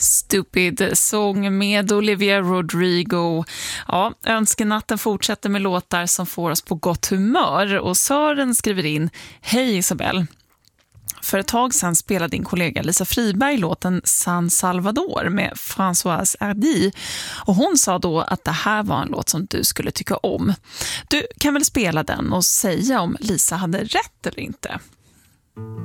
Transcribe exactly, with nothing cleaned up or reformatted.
Stupid sång med Olivia Rodrigo. Ja, önskenatten fortsätter med låtar som får oss på gott humör. Och Sören skriver in: Hej Isabel. För ett tag sedan spelade din kollega Lisa Friberg låten San Salvador med Françoise Hardy. Och hon sa då att det här var en låt som du skulle tycka om. Du kan väl spela den och säga om Lisa hade rätt eller inte?